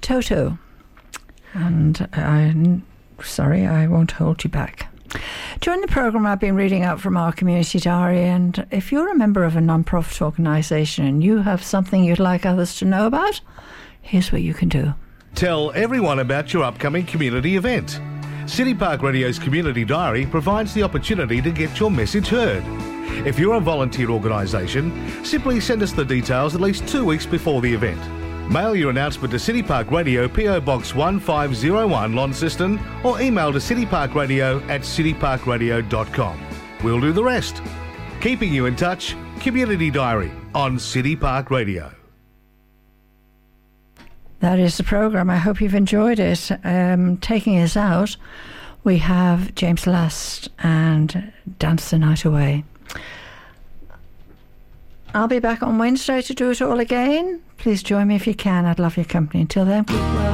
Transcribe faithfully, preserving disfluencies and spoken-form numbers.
Toto. And I'm sorry, I won't hold you back. During the programme, I've been reading out from our community diary, and if you're a member of a non-profit organisation and you have something you'd like others to know about, here's what you can do. Tell everyone about your upcoming community event. City Park Radio's Community Diary provides the opportunity to get your message heard. If you're a volunteer organisation, simply send us the details at least two weeks before the event. Mail your announcement to City Park Radio, P O Box one five zero one, Launceston, or email to cityparkradio at cityparkradio dot com. We'll do the rest. Keeping you in touch, Community Diary on City Park Radio. That is the programme. I hope you've enjoyed it. Um, taking us out, we have James Last and Dance the Night Away. I'll be back on Wednesday to do it all again. Please join me if you can. I'd love your company. Until then, keep well.